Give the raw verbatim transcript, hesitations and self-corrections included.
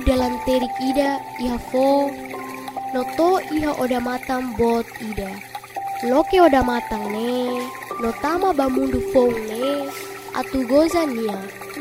dalam terik ida iha fo noto iha oda matang bot ida. Loke oda matang ne notama bamundu fong ne atu goza nia